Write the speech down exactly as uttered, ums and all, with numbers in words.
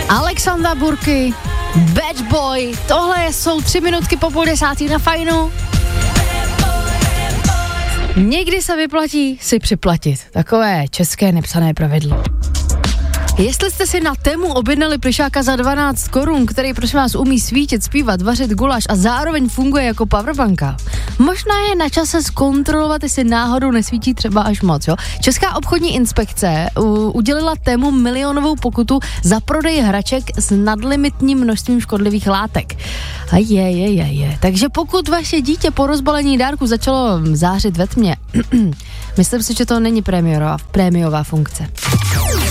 Alexandra Burky, Bad Boy, tohle jsou tři minutky po půl desátý na Fajnu. Někdy se vyplatí si připlatit. Takové české nepsané pravidlo. Jestli jste si na Temu objednali plišáka za dvanáct korun, který prosím vás umí svítit, zpívat, vařit guláš a zároveň funguje jako powerbanka, možná je na čase zkontrolovat, jestli náhodou nesvítí třeba až moc, jo? Česká obchodní inspekce u, udělila Temu milionovou pokutu za prodej hraček s nadlimitním množstvím škodlivých látek. A je, je, je, je. Takže pokud vaše dítě po rozbalení dárku začalo zářit ve tmě, myslím si, že to není prémiová, prémiová funkce.